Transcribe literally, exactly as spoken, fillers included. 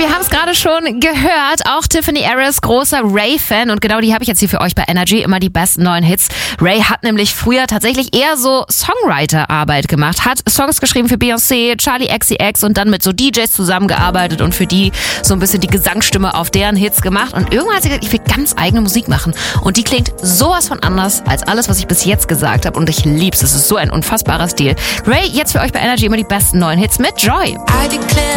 wir haben es gerade schon gehört, auch Tiffany Harris, großer Ray-Fan, und genau die habe ich jetzt hier für euch bei Energy, immer die besten neuen Hits. Ray hat nämlich früher tatsächlich eher so Songwriter-Arbeit gemacht, hat Songs geschrieben für Beyoncé, Charli X C X und dann mit so D Js zusammengearbeitet und für die so ein bisschen die Gesangsstimme auf deren Hits gemacht, und irgendwann hat sie gesagt, ich will ganz eigene Musik machen, und die klingt sowas von anders als alles, was ich bis jetzt gesagt habe, und ich lieb's, es ist so ein unfassbarer Stil. Ray, jetzt für euch bei Energy immer die besten neuen Hits mit Joy.